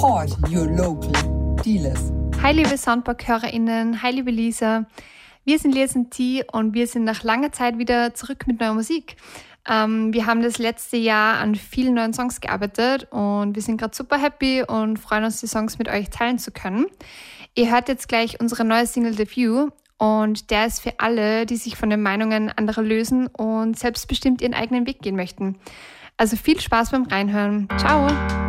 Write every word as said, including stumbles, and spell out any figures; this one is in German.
Support your local dealers. Hi liebe Soundbox-HörerInnen, hi liebe Lisa. Wir sind Lesen T und wir sind nach langer Zeit wieder zurück mit neuer Musik. Ähm, wir haben das letzte Jahr an vielen neuen Songs gearbeitet und wir sind gerade super happy und freuen uns, die Songs mit euch teilen zu können. Ihr hört jetzt gleich unsere neue Single The View und der ist für alle, die sich von den Meinungen anderer lösen und selbstbestimmt ihren eigenen Weg gehen möchten. Also viel Spaß beim Reinhören. Ciao!